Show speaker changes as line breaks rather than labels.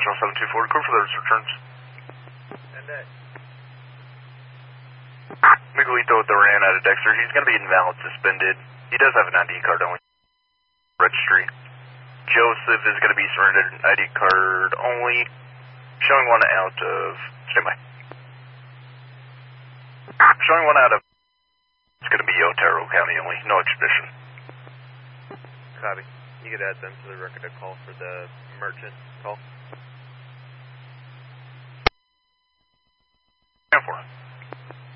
724, clear for those returns. Miguelito with the ran out of Dexter. He's going to be invalid suspended. He does have an ID card only. Registry. Joseph is going to be surrendered an ID card only. Showing one out of... Stand by. Showing one out of... It's going to be Otero County only. No extradition.
Copy. You could add them to the record of call for the merchant call.